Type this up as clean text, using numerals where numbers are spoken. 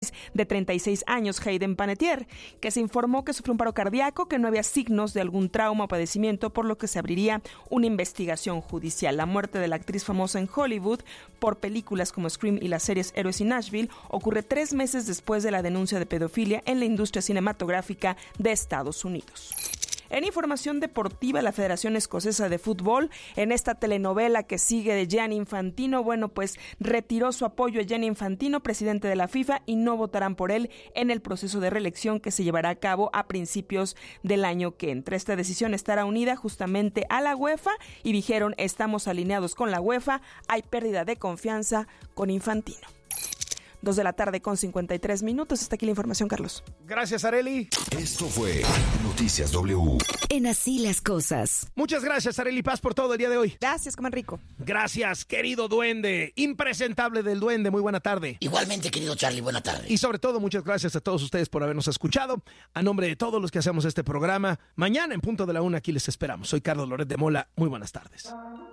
actriz de 36 años, Hayden Panettiere, que se informó que sufrió un paro cardíaco, que no había signos de algún trauma o padecimiento, por lo que se abriría una investigación judicial. La muerte de la actriz famosa en Hollywood por películas como Scream y las series Héroes y Nashville ocurre 3 meses después de la denuncia de pedofilia en la industria cinematográfica de Estados Unidos. En información deportiva, la Federación Escocesa de Fútbol, en esta telenovela que sigue de Gianni Infantino, pues retiró su apoyo a Gianni Infantino, presidente de la FIFA, y no votarán por él en el proceso de reelección que se llevará a cabo a principios del año que entra. Esta decisión estará unida justamente a la UEFA y dijeron: estamos alineados con la UEFA, hay pérdida de confianza con Infantino. 2:53 p.m. Hasta aquí la información, Carlos. Gracias, Arely. Esto fue Noticias W. En Así las Cosas. Muchas gracias, Arely Paz, por todo el día de hoy. Gracias, coman rico. Gracias, querido duende, impresentable del duende, muy buena tarde. Igualmente, querido Charlie, buena tarde. Y sobre todo, muchas gracias a todos ustedes por habernos escuchado. A nombre de todos los que hacemos este programa, mañana en punto de la 1 aquí les esperamos. Soy Carlos Loret de Mola, muy buenas tardes.